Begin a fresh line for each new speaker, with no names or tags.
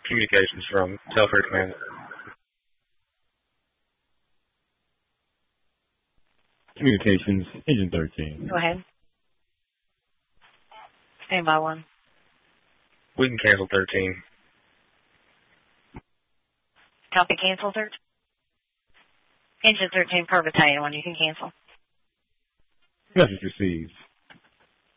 communications from Telfair Command.
Communications, Engine 13.
Go ahead. Stand by 1.
We can cancel 13.
Copy, cancel 13. Engine 13 per battalion 1, you can cancel.
Message received.